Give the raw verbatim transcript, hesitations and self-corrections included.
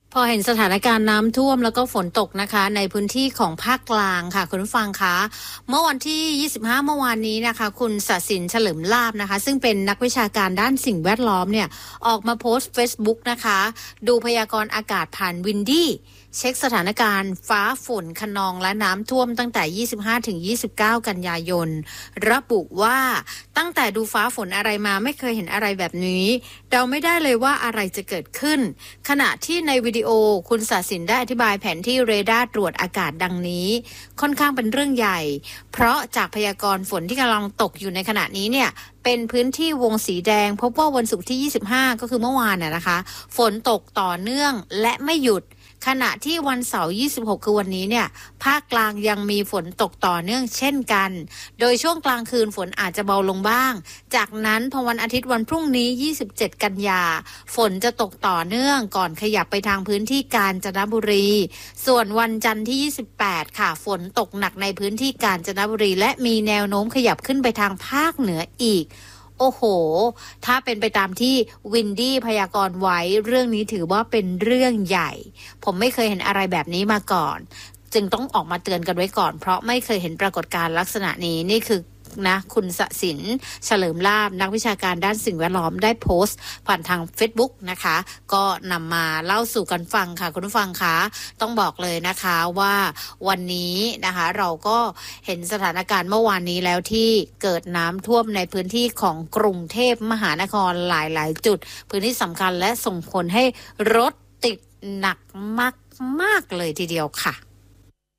พอเห็นสถานการณ์น้ำท่วมแล้วก็ฝนตกนะคะในพื้นที่ของภาคกลางค่ะคุณผู้ฟังคะเมื่อวันที่ยี่สิบห้าเมื่อวานนี้นะคะคุณศศินเฉลิมลาภนะคะซึ่งเป็นนักวิชาการด้านสิ่งแวดล้อมเนี่ยออกมาโพสต์ Facebook นะคะดูพยากรณ์อากาศผ่านวินดี้เช็คสถานการณ์ฟ้าฝนคะนองและน้ำท่วมตั้งแต่ ยี่สิบห้าถึงยี่สิบเก้า กันยายนระบุว่าตั้งแต่ดูฟ้าฝนอะไรมาไม่เคยเห็นอะไรแบบนี้เดาไม่ได้เลยว่าอะไรจะเกิดขึ้นขณะที่ในวิดีโอคุณศศินได้อธิบายแผนที่เรดาร์ตรวจอากาศดังนี้ค่อนข้างเป็นเรื่องใหญ่เพราะจากพยากรณ์ฝนที่กำลังตกอยู่ในขณะนี้เนี่ยเป็นพื้นที่วงสีแดงพบว่าวันศุกร์ที่ยี่สิบห้าก็คือเมื่อวานน่ะนะคะฝนตกต่อเนื่องและไม่หยุดขณะที่วันเสาร์ยี่สิบหกคือวันนี้เนี่ยภาคกลางยังมีฝนตกต่อเนื่องเช่นกันโดยช่วงกลางคืนฝนอาจจะเบาลงบ้างจากนั้นพอวันอาทิตย์วันพรุ่งนี้ยี่สิบเจ็ดกันยาฝนจะตกต่อเนื่องก่อนขยับไปทางพื้นที่กาญจนบุรีส่วนวันจันทร์ที่ยี่สิบแปดค่ะฝนตกหนักในพื้นที่กาญจนบุรีและมีแนวโน้มขยับขึ้นไปทางภาคเหนืออีกโอ้โหถ้าเป็นไปตามที่วินดี้พยากรณ์ไว้เรื่องนี้ถือว่าเป็นเรื่องใหญ่ผมไม่เคยเห็นอะไรแบบนี้มาก่อนจึงต้องออกมาเตือนกันไว้ก่อนเพราะไม่เคยเห็นปรากฏการณ์ลักษณะนี้นี่คือนะคุณศศินเฉลิมลาภนักวิชาการด้านสิ่งแวดล้อมได้โพสต์ผ่านทาง Facebook นะคะก็นำมาเล่าสู่กันฟังค่ะคุณผู้ฟังคะต้องบอกเลยนะคะว่าวันนี้นะคะเราก็เห็นสถานการณ์เมื่อวานนี้แล้วที่เกิดน้ำท่วมในพื้นที่ของกรุงเทพมหานครหลายๆจุดพื้นที่สำคัญและส่งผลให้รถติดหนักมากๆเลยทีเดียวค่ะ